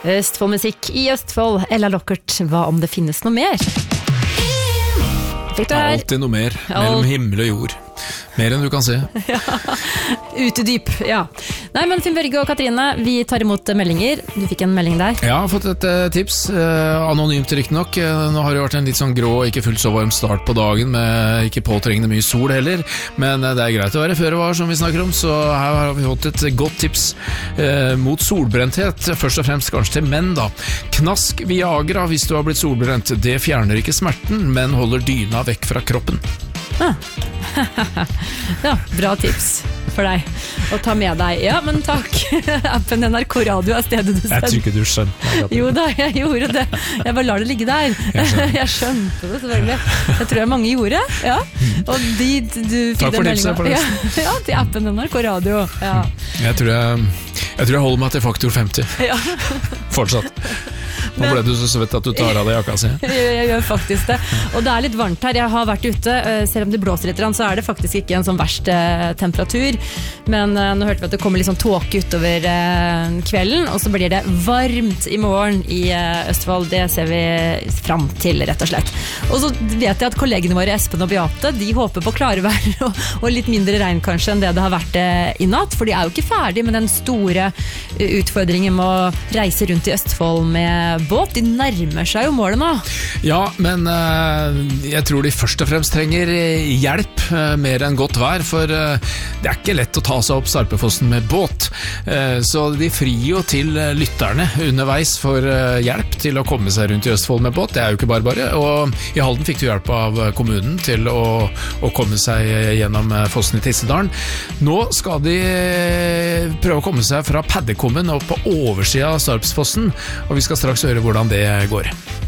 Østfoldmusikk I Østfold. Ella Lockert, hva om det finnes noe mer? Alltid noe mer, mellom himmel og jord. Mer enn du kan se. Ja, utedyp, ja. Nei, men Finn Børge og Katrine, vi tar imot meldinger. Du fikk en melding der. Ja, jeg har fått et tips, anonymt riktig nok. Nå har det vært en litt sånn grå, ikke fullt så varm start på dagen, med ikke påtrengende mye sol heller, men det greit å være føre var, som vi snakker om, så her har vi fått et godt tips mot solbrenthet, først og fremst kanskje til menn da. Knask Viagra hvis du har blitt solbrent. Det fjerner ikke smerten, men holder dyna vekk fra kroppen. Ja, bra tips for deg å ta med deg. Ja, men takk. Appen NRK Radio stedet du sendte. Jeg tror ikke du skjønte. Jo da, jeg gjorde det. Jeg bare lar det ligge der. Jeg skjønte det selvfølgelig. Jeg tror mange gjorde. Ja. Og du fikk takk for tipset for det. Ja, til appen NRK Radio. Ja. Jeg tror jeg holder meg til faktor 50. Ja. Fortsatt. Nå ble du så svett at du tar av deg jakka si. Jeg gjør faktisk det. Og det litt varmt her. Jeg har vært ute, selv om det blåser litt, så det faktisk ikke en sånn verst temperatur. Men nå hørte vi at det kommer litt sånn tåke utover kvelden, og så blir det varmt I morgen I Østfold. Det ser vi fram til, rett og slett. Og så vet jeg at kollegene våre, Espen og Beate, de håper på klarvær og litt mindre regn kanskje enn det har vært I natt, for de jo ikke ferdig med den store utfordringen med å reise rundt I Østfold med båt. De nærmer seg jo målet nå. Ja, men jeg tror de først og fremst trenger hjelp, mer enn godt vær, for det ikke lett å ta seg opp Sarpefossen med båt. Så de frir jo til lytterne underveis for hjelp til å komme seg rundt I Østfold med båt. Det jo ikke bare. Og I Halden fikk du hjelp av kommunen til å komme seg gjennom fossen I Tissedalen. Nå skal de prøve å komme seg fra Paddekommen opp på oversiden av Sarpsfossen, og vi skal straks høre hvordan det går.